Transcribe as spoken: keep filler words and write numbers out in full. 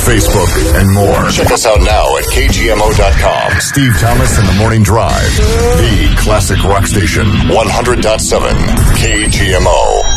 Facebook, and more. Check us out now at K G M O dot com. Steve Thomas and the Morning Drive. The classic rock station. one hundred point seven K G M O.